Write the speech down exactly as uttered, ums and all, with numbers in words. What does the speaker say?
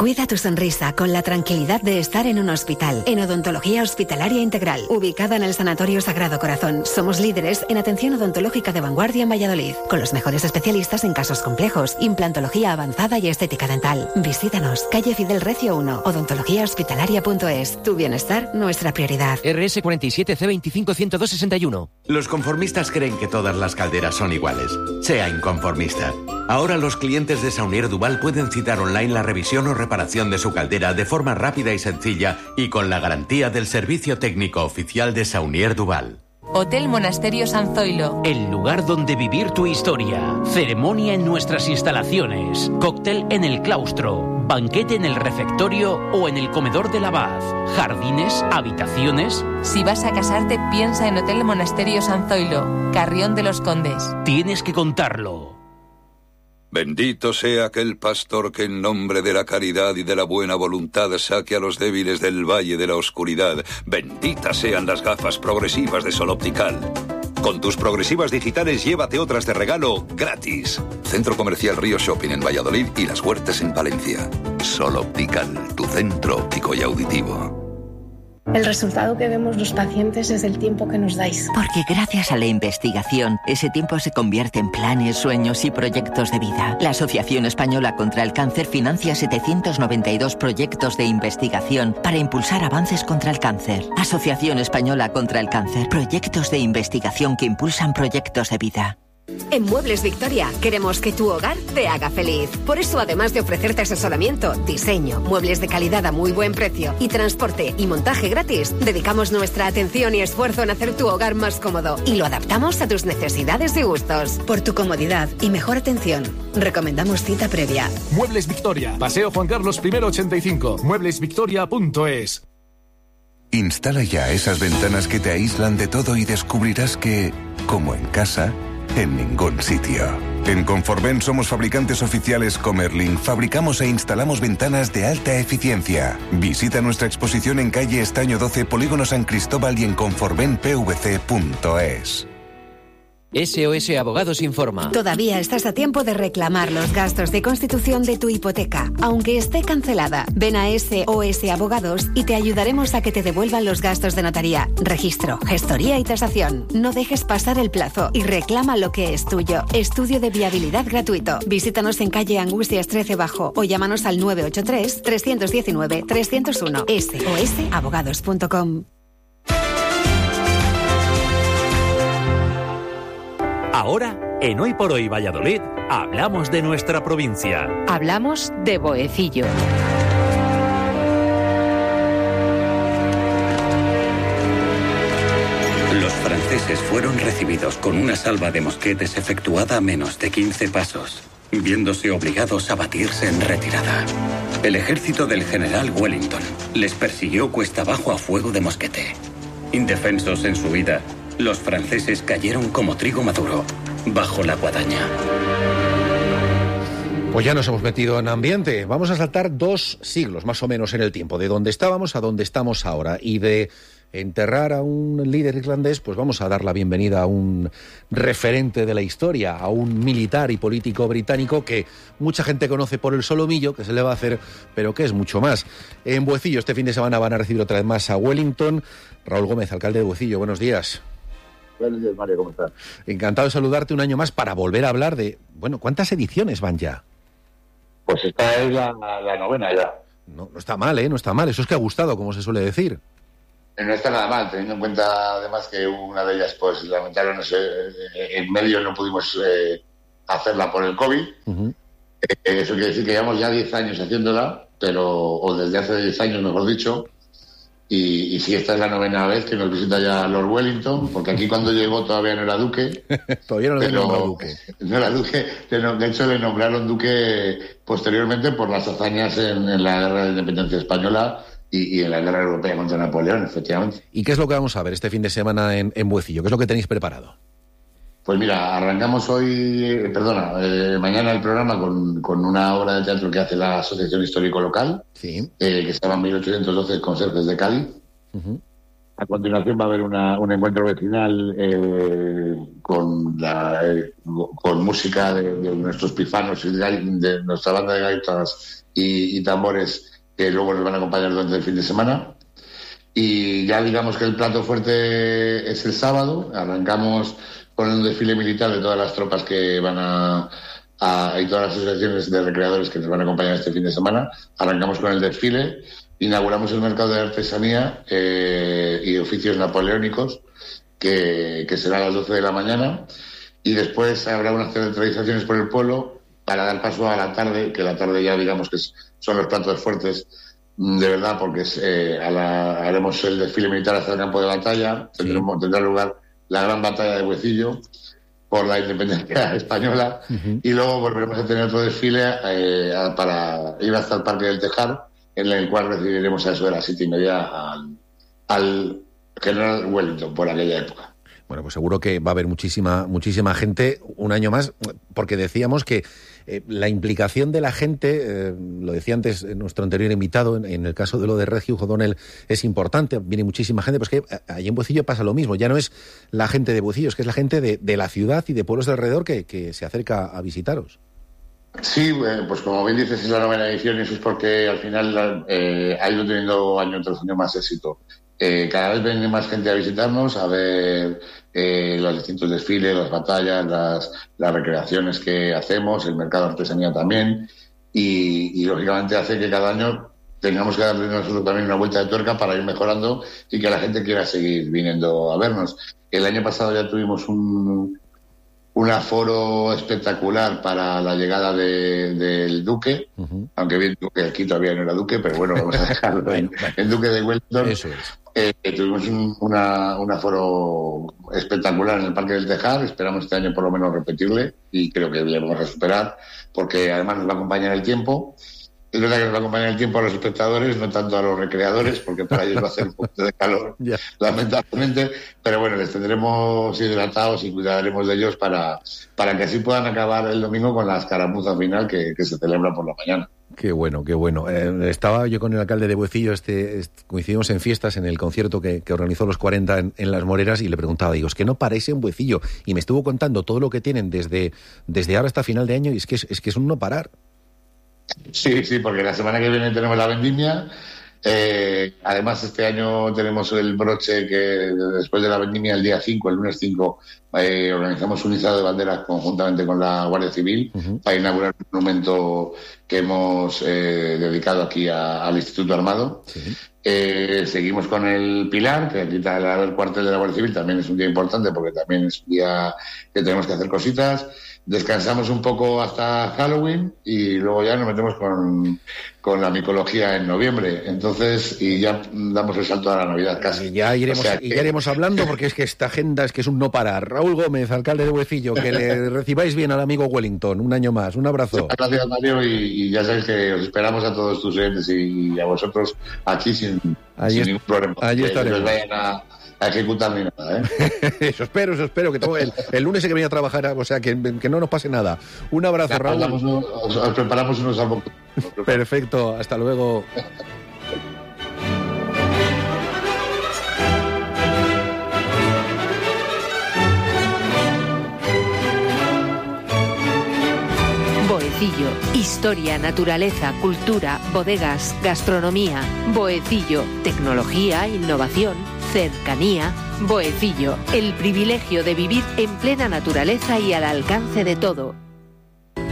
Cuida tu sonrisa con la tranquilidad de estar en un hospital. En Odontología Hospitalaria Integral, ubicada en el Sanatorio Sagrado Corazón. Somos líderes en atención odontológica de vanguardia en Valladolid, con los mejores especialistas en casos complejos, implantología avanzada y estética dental. Visítanos, calle Fidel Recio uno, odontología hospitalaria punto es. Tu bienestar, nuestra prioridad. R S cuarenta y siete C veinticinco ciento dos sesenta y uno. Los conformistas creen que todas las calderas son iguales. Sea inconformista. Ahora los clientes de Saunier Duval pueden citar online la revisión o reparación de su caldera de forma rápida y sencilla y con la garantía del servicio técnico oficial de Saunier Duval. Hotel Monasterio San Zoilo. El lugar donde vivir tu historia. Ceremonia en nuestras instalaciones. Cóctel en el claustro. Banquete en el refectorio o en el comedor del abad. Jardines, habitaciones. Si vas a casarte, piensa en Hotel Monasterio San Zoilo, Carrión de los Condes. Tienes que contarlo. Bendito sea aquel pastor que en nombre de la caridad y de la buena voluntad saque a los débiles del valle de la oscuridad. Benditas sean las gafas progresivas de Sol Optical. Con tus progresivas digitales llévate otras de regalo gratis. Centro Comercial Río Shopping en Valladolid y Las Huertas en Palencia. Sol Optical, tu centro óptico y auditivo. El resultado que vemos los pacientes es el tiempo que nos dais. Porque gracias a la investigación, ese tiempo se convierte en planes, sueños y proyectos de vida. La Asociación Española contra el Cáncer financia setecientos noventa y dos proyectos de investigación para impulsar avances contra el cáncer. Asociación Española contra el Cáncer. Proyectos de investigación que impulsan proyectos de vida. En Muebles Victoria queremos que tu hogar te haga feliz. Por eso, además de ofrecerte asesoramiento, diseño, muebles de calidad a muy buen precio y transporte y montaje gratis, dedicamos nuestra atención y esfuerzo en hacer tu hogar más cómodo y lo adaptamos a tus necesidades y gustos. Por tu comodidad y mejor atención, recomendamos cita previa. Muebles Victoria, Paseo Juan Carlos primero ochenta y cinco, muebles victoria punto es. Instala ya esas ventanas que te aíslan de todo y descubrirás que, como en casa, en ningún sitio. En Conforven somos fabricantes oficiales Comerlin. Fabricamos e instalamos ventanas de alta eficiencia. Visita nuestra exposición en calle Estaño doce, Polígono San Cristóbal y en conforven p v c punto es. S O S Abogados informa. Todavía estás a tiempo de reclamar los gastos de constitución de tu hipoteca, aunque esté cancelada. Ven a S O S Abogados y te ayudaremos a que te devuelvan los gastos de notaría, registro, gestoría y tasación. No dejes pasar el plazo y reclama lo que es tuyo. Estudio de viabilidad gratuito. Visítanos en calle Angustias trece Bajo o llámanos al nueve ocho tres, tres uno nueve, tres cero uno. S O S abogados punto com. Ahora, en Hoy por Hoy Valladolid, hablamos de nuestra provincia. Hablamos de Boecillo. Los franceses fueron recibidos con una salva de mosquetes efectuada a menos de quince pasos, viéndose obligados a batirse en retirada. El ejército del general Wellington les persiguió cuesta abajo a fuego de mosquete. Indefensos en su huida, los franceses cayeron como trigo maduro, bajo la guadaña. Pues ya nos hemos metido en ambiente. Vamos a saltar dos siglos, más o menos, en el tiempo, de donde estábamos a donde estamos ahora. Y de enterrar a un líder irlandés, pues vamos a dar la bienvenida a un referente de la historia, a un militar y político británico que mucha gente conoce por el solomillo, que se le va a hacer, pero que es mucho más. En Boecillo este fin de semana van a recibir otra vez más a Wellington. Raúl Gómez, alcalde de Boecillo, buenos días. Buenos días, Mario, ¿cómo estás? Encantado de saludarte un año más para volver a hablar de... Bueno, ¿cuántas ediciones van ya? Pues esta es la, la novena ya. No, no está mal, ¿eh? No está mal. Eso es que ha gustado, como se suele decir. No está nada mal, teniendo en cuenta además que una de ellas, pues lamentablemente en medio no pudimos eh, hacerla por el COVID. Uh-huh. Eh, eso quiere decir que llevamos ya diez años haciéndola, pero o desde hace diez años, mejor dicho. Y, y si esta es la novena vez que nos visita ya Lord Wellington, porque aquí cuando llegó todavía no era duque. Todavía no le nombraron duque. No era duque. De hecho, le nombraron duque posteriormente por las hazañas en, en la Guerra de Independencia Española y, y en la Guerra Europea contra Napoleón, efectivamente. ¿Y qué es lo que vamos a ver este fin de semana en, en Boecillo? ¿Qué es lo que tenéis preparado? Pues mira, arrancamos hoy, eh, perdona, eh, mañana el programa con, con una obra de teatro que hace la Asociación Histórico Local, sí. eh, que se llama mil ochocientos doce Conserjes de Cádiz. Uh-huh. A continuación va a haber una, un encuentro vecinal eh, con, la, eh, con música de, de nuestros pifanos y de, de nuestra banda de gaitas y, y tambores que luego nos van a acompañar durante el fin de semana. Y ya digamos que el plato fuerte es el sábado. Arrancamos con un desfile militar de todas las tropas que van a, a y todas las asociaciones de recreadores que nos van a acompañar este fin de semana. Arrancamos con el desfile. Inauguramos el mercado de artesanía eh, y oficios napoleónicos, que, que será a las doce de la mañana, y después habrá unas centralizaciones por el pueblo para dar paso a la tarde, que la tarde ya digamos que son los platos fuertes de verdad, porque es, eh, a la, haremos el desfile militar hasta el campo de batalla, sí. tendremos, tendrá lugar la gran batalla de Buecillo por la independencia española, uh-huh. y luego volveremos a tener otro desfile eh, para ir hasta el Parque del Tejar, en el cual recibiremos a eso de las siete y media al, al general Wellington por aquella época. Bueno, pues seguro que va a haber muchísima muchísima gente un año más, porque decíamos que eh, la implicación de la gente, eh, lo decía antes nuestro anterior invitado, en, en el caso de lo de Reggie O'Donnell es importante, viene muchísima gente, pues que allí en Buecillo pasa lo mismo, ya no es la gente de Buecillo, es que es la gente de, de la ciudad y de pueblos de alrededor que, que se acerca a visitaros. Sí, pues como bien dices, es la novena edición y eso es porque al final eh, ha ido teniendo año tras año más éxito. Eh, cada vez viene más gente a visitarnos, a ver eh, los distintos desfiles, las batallas, las, las recreaciones que hacemos, el mercado de artesanía también, y, y lógicamente hace que cada año tengamos que darle nosotros también una vuelta de tuerca para ir mejorando y que la gente quiera seguir viniendo a vernos. El año pasado ya tuvimos un... un aforo espectacular para la llegada de, del Duque, uh-huh. aunque bien Duque aquí todavía no era Duque, pero bueno, vamos a dejarlo bueno, en el Duque de Wellington. Eso es. Eh, tuvimos un, una, un aforo espectacular en el Parque del Tejar, esperamos este año por lo menos repetirle y creo que le vamos a superar, porque además nos va a acompañar el tiempo. Es verdad que nos va a acompañar el tiempo a los espectadores, no tanto a los recreadores, porque para ellos va a hacer un poquito de calor, yeah. lamentablemente, pero bueno, les tendremos hidratados y cuidaremos de ellos para, para que así puedan acabar el domingo con la escaramuza final que, que se celebra por la mañana. Qué bueno, qué bueno. Eh, estaba yo con el alcalde de Buecillo, este, este, coincidimos en fiestas, en el concierto que, que organizó los cuarenta en, en Las Moreras, y le preguntaba, digo, es que no paráis en Buecillo, y me estuvo contando todo lo que tienen desde, desde ahora hasta final de año, y es que es, es que es un no parar. Sí, sí, porque la semana que viene tenemos la vendimia. Eh, además, este año tenemos el broche que después de la vendimia, el día cinco, el lunes cinco, eh, organizamos un izado de banderas conjuntamente con la Guardia Civil uh-huh. para inaugurar un monumento que hemos eh, dedicado aquí a, al Instituto Armado. Uh-huh. Eh, seguimos con el Pilar, que aquí está el cuartel de la Guardia Civil, también es un día importante porque también es un día que tenemos que hacer cositas. Descansamos un poco hasta Halloween y luego ya nos metemos con, con la micología en noviembre. Entonces, y ya damos el salto a la Navidad casi. Y ya iremos, o sea, y ya iremos hablando, porque es que esta agenda es que es un no parar. Raúl Gómez, alcalde de Buecillo, que le recibáis bien al amigo Wellington. Un año más. Un abrazo. Muchas gracias, Mario, y, y ya sabéis que os esperamos a todos tus oyentes y, y a vosotros aquí sin, sin ningún problema. Allí estaremos. Que os vayan a... a ejecutar ni nada, ¿eh? Eso espero, eso espero, que tengo el, el lunes hay que venir a trabajar, o sea, que, que no nos pase nada. Un abrazo, ya, Raúl. Os, os, os preparamos unos albos. Perfecto, hasta luego. Boecillo, historia, naturaleza, cultura, bodegas, gastronomía. Boecillo, tecnología, innovación, cercanía. Boecillo, el privilegio de vivir en plena naturaleza y al alcance de todo.